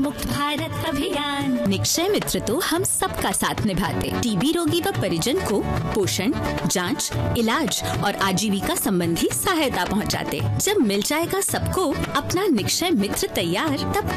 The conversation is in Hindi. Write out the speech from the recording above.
मुक्त भारत अभियान। निक्षय मित्र तो हम सबका साथ निभाते। टीबी रोगी व परिजन को पोषण, जांच, इलाज और आजीविका संबंधी सहायता पहुंचाते। जब मिल जाएगा सबको अपना निक्षय मित्र तैयार, तब